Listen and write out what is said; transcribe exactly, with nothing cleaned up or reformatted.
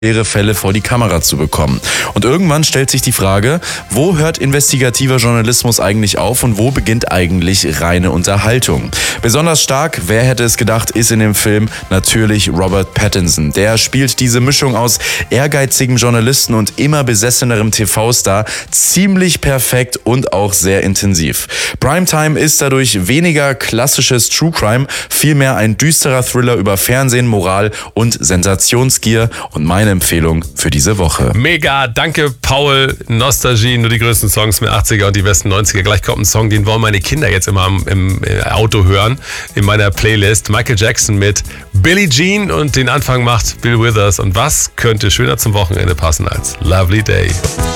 schwere Fälle vor die Kamera zu bekommen. Und irgendwann stellt sich die Frage, wo hört investigativer Journalismus eigentlich auf und wo beginnt eigentlich reine Unterhaltung? Besonders stark, wer hätte es gedacht, ist in dem Film natürlich Robert Pattinson. Der spielt diese Mischung aus ehrgeizigem Journalisten und immer besessenerem T V-Star ziemlich perfekt und auch sehr intensiv. Primetime ist dadurch weniger klassisches True Crime, vielmehr ein düsterer Thriller über Fernsehen, Moral und Sensationsgier und meine Empfehlung für diese Woche. Mega, danke Paul. Nostalgie, nur die größten Songs mit achtziger und die besten neunziger. Gleich kommt ein Song, den wollen meine Kinder jetzt immer im, im Auto hören, in meiner Playlist. Michael Jackson mit Billie Jean und den Anfang macht Bill Withers. Und was könnte schöner zum Wochenende passen als Lovely Day?